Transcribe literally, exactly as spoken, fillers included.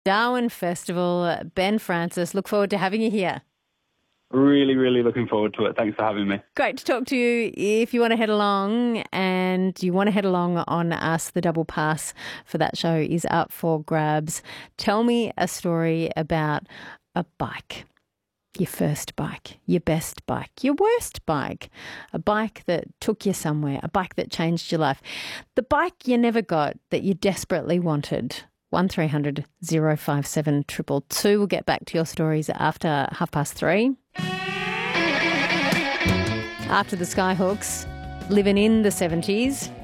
Darwin Festival. Ben Francis, look forward to having you here. Really, really looking forward to it. Thanks for having me. Great to talk to you. If you want to head along and you want to head along on us, the double pass for that show is up for grabs. Tell me a story about a bike. Your first bike, your best bike, your worst bike, a bike that took you somewhere, a bike that changed your life, the bike you never got that you desperately wanted. one three hundred oh five seven two two two. We'll get back to your stories after half past three. After the Skyhawks, living in the seventies.